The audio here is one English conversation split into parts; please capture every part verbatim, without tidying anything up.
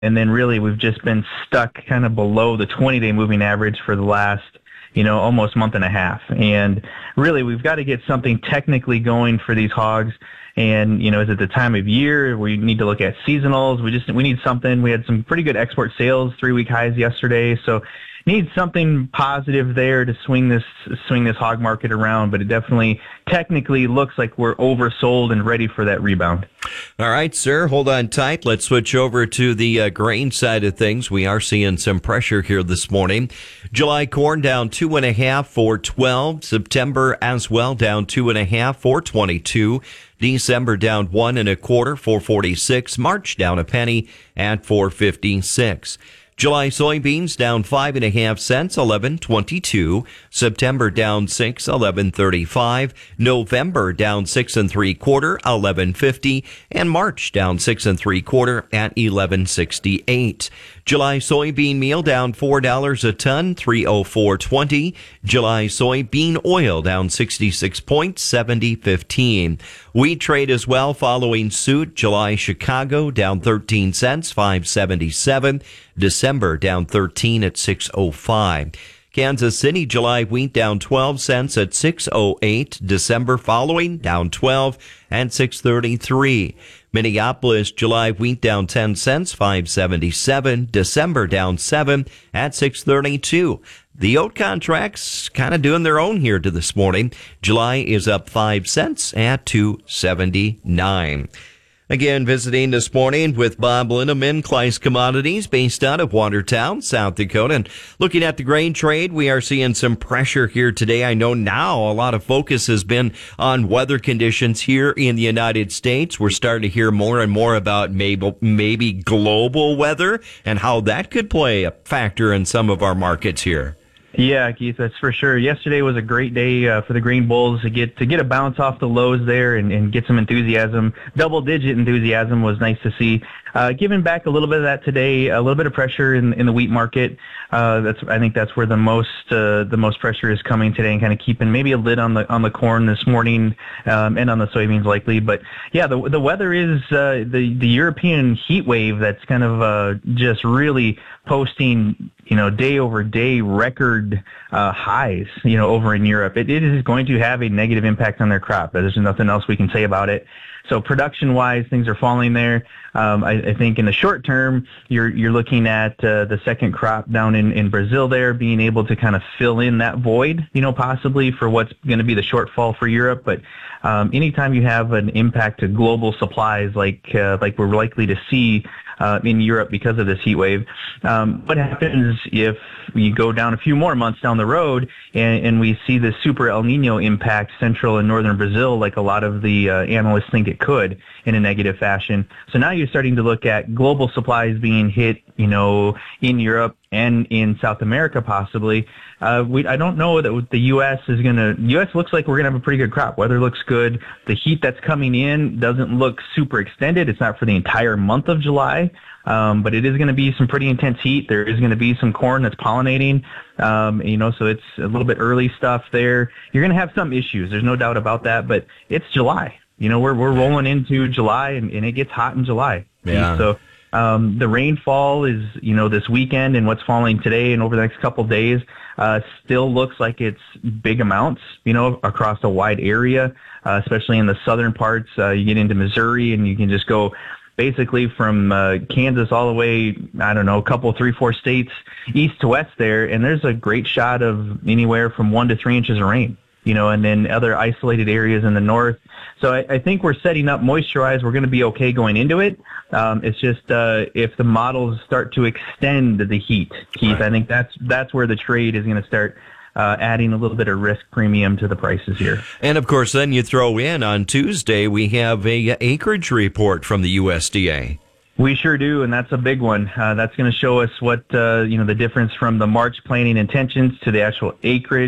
And then really we've just been stuck kind of below the twenty-day moving average for the last, you know, almost month and a half. And really we've got to get something technically going for these hogs. And, you know, is it the time of year? We need to look at seasonals. We just, we need something. We had some pretty good export sales, three-week highs yesterday. So need something positive there to swing this swing this hog market around, but it definitely technically looks like we're oversold and ready for that rebound. All right, sir, hold on tight. Let's switch over to the uh, grain side of things. We are seeing some pressure here this morning. July corn down two and a half for twelve. September as well down two and a half for twenty-two. December down one and a quarter for forty-six. March down a penny at four fifty-six. July soybeans down five and a half cents, eleven twenty-two. September down six, eleven thirty-five. November down six and three quarter, eleven fifty, and March down six and three quarter at eleven sixty-eight. July soybean meal down four dollars a ton, three oh four twenty. July soybean oil down sixty-six points, seventy fifteen. Wheat trade as well following suit. July Chicago down thirteen cents, five seventy-seven. December down thirteen at six oh five. Kansas City July wheat down twelve cents at six oh eight. December following down twelve at six thirty-three. Minneapolis July wheat down ten cents, five seventy-seven. December down seven at six thirty-two. The oat contracts kind of doing their own here to this morning. July is up five cents at two seventy-nine. Again, visiting this morning with Bob Linneman, Kleist Commodities, based out of Watertown, South Dakota. And looking at the grain trade, we are seeing some pressure here today. I know now a lot of focus has been on weather conditions here in the United States. We're starting to hear more and more about maybe, maybe global weather and how that could play a factor in some of our markets here. Yeah, Keith, that's for sure. Yesterday was a great day uh, for the Grain Bulls to get to get a bounce off the lows there and, and get some enthusiasm. Double-digit enthusiasm was nice to see. Uh, giving back a little bit of that today, a little bit of pressure in, in the wheat market. Uh, that's I think that's where the most uh, the most pressure is coming today, and kind of keeping maybe a lid on the on the corn this morning um, and on the soybeans likely. But yeah, the the weather is uh, the the European heat wave that's kind of uh, just really posting, you know, day over day record uh, highs, you know, over in Europe. It, it is going to have a negative impact on their crop. There's nothing else we can say about it. So production-wise, things are falling there. Um, I, I think in the short term, you're you're looking at uh, the second crop down in, in Brazil there being able to kind of fill in that void, you know, possibly for what's going to be the shortfall for Europe. But um, anytime you have an impact to global supplies like uh, like we're likely to see Uh, in Europe because of this heat wave. Um, what happens if we go down a few more months down the road and, and we see this super El Nino impact central and northern Brazil like a lot of the uh, analysts think it could in a negative fashion? So now you're starting to look at global supplies being hit, you know, in Europe and in South America possibly. Uh, we, I don't know that the U S is going to, U S looks like we're going to have a pretty good crop. Weather looks good. The heat that's coming in doesn't look super extended. It's not for the entire month of July, um, but it is going to be some pretty intense heat. There is going to be some corn that's pollinating, um, you know, so it's a little bit early stuff there. You're going to have some issues. There's no doubt about that, but it's July. You know, we're, we're rolling into July and, and it gets hot in July. Yeah. So, Um, the rainfall is, you know, this weekend and what's falling today and over the next couple of days uh, still looks like it's big amounts, you know, across a wide area, uh, especially in the southern parts. Uh, you get into Missouri and you can just go basically from uh, Kansas all the way, I don't know, a couple, three, four states east to west there. And there's a great shot of anywhere from one to three inches of rain, you know, and then other isolated areas in the north. So I, I think we're setting up moisture-wise. We're going to be okay going into it. Um, it's just uh, if the models start to extend the heat, Keith, right. I think that's that's where the trade is going to start uh, adding a little bit of risk premium to the prices here. And, of course, then you throw in on Tuesday, we have a acreage report from the U S D A. We sure do, and that's a big one. Uh, that's going to show us what, uh, you know, the difference from the March planting intentions to the actual acreage.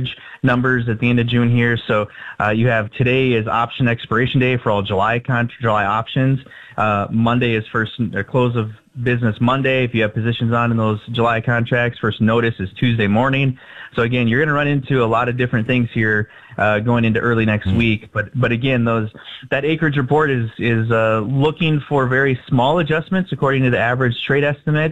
numbers at the end of June here. So uh, you have today is option expiration day for all July con- July options. Uh, Monday is first uh, close of business Monday. If you have positions on in those July contracts, first notice is Tuesday morning. So again, you're going to run into a lot of different things here uh, going into early next mm-hmm. week. But but again, those that acreage report is is uh, looking for very small adjustments according to the average trade estimate.